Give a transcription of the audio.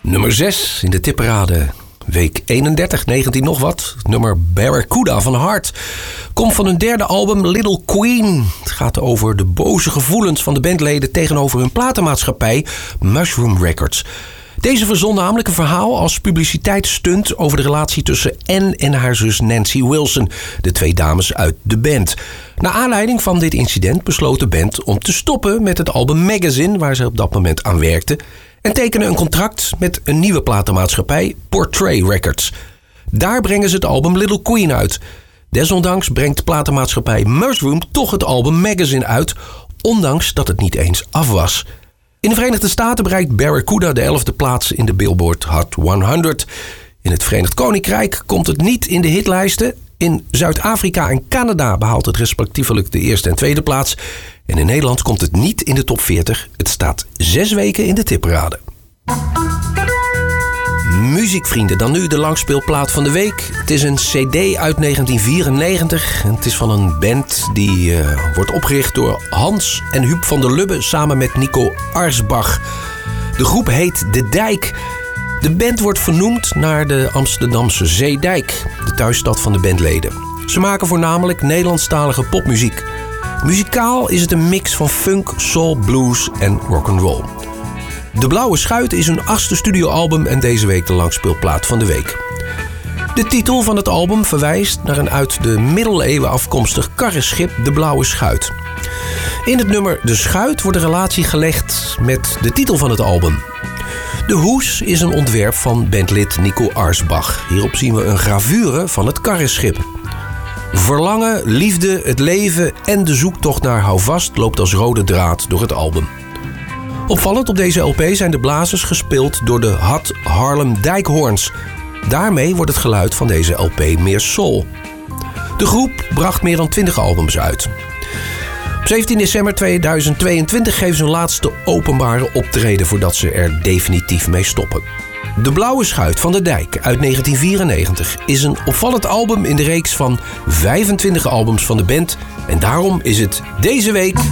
Nummer 6 in de tipparade. Week 31, 19 nog wat. Nummer Barracuda van Heart komt van hun derde album Little Queen. Het gaat over de boze gevoelens van de bandleden tegenover hun platenmaatschappij Mushroom Records. Deze verzon namelijk een verhaal als publiciteitsstunt over de relatie tussen Anne en haar zus Nancy Wilson, de twee dames uit de band. Naar aanleiding van dit incident besloot de band om te stoppen met het album Magazine, waar ze op dat moment aan werkten, en tekenen een contract met een nieuwe platenmaatschappij, Portrait Records. Daar brengen ze het album Little Queen uit. Desondanks brengt platenmaatschappij Mushroom toch het album Magazine uit, ondanks dat het niet eens af was. In de Verenigde Staten bereikt Barracuda de 11e plaats in de Billboard Hot 100. In het Verenigd Koninkrijk komt het niet in de hitlijsten. In Zuid-Afrika en Canada behaalt het respectievelijk de eerste en tweede plaats. En in Nederland komt het niet in de top 40. Het staat 6 weken in de tipparade. Muziekvrienden, dan nu de langspeelplaat van de week. Het is een cd uit 1994. En het is van een band die wordt opgericht door Hans en Huub van der Lubbe samen met Nico Arsbach. De groep heet De Dijk. De band wordt vernoemd naar de Amsterdamse Zeedijk, de thuisstad van de bandleden. Ze maken voornamelijk Nederlandstalige popmuziek. Muzikaal is het een mix van funk, soul, blues en rock'n'roll. De Blauwe Schuit is hun 8e studioalbum en deze week de langspeelplaat van de week. De titel van het album verwijst naar een uit de middeleeuwen afkomstig karrenschip, de Blauwe Schuit. In het nummer De Schuit wordt een relatie gelegd met de titel van het album. De hoes is een ontwerp van bandlid Nico Arsbach. Hierop zien we een gravure van het karrenschip. Verlangen, liefde, het leven en de zoektocht naar houvast loopt als rode draad door het album. Opvallend op deze LP zijn de blazers gespeeld door de Hot Harlem Dijkhoorns. Daarmee wordt het geluid van deze LP meer soul. De groep bracht meer dan 20 albums uit. Op 17 december 2022 geven ze hun laatste openbare optreden voordat ze er definitief mee stoppen. De Blauwe Schuit van de Dijk uit 1994 is een opvallend album in de reeks van 25 albums van de band. En daarom is het deze week